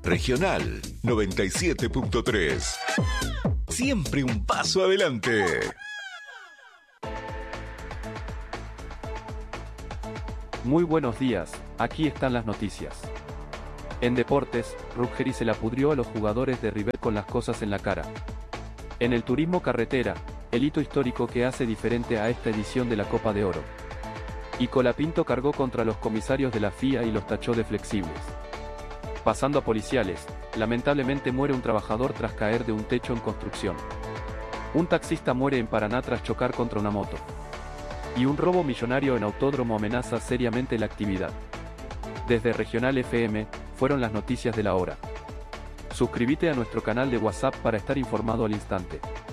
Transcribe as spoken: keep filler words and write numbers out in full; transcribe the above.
Regional noventa y siete punto tres. Siempre un paso adelante. Muy buenos días, aquí están las noticias. En deportes, Ruggeri se la pudrió a los jugadores de River con las cosas en la cara. En el turismo carretera, el hito histórico que hace diferente a esta edición de la Copa de Oro. Y Colapinto cargó contra los comisarios de la F I A y los tachó de flexibles. Pasando a policiales, lamentablemente muere un trabajador tras caer de un techo en construcción. Un taxista muere en Paraná tras chocar contra una moto. Y un robo millonario en autódromo amenaza seriamente la actividad. Desde Regional F M, fueron las noticias de la hora. Suscríbete a nuestro canal de WhatsApp para estar informado al instante.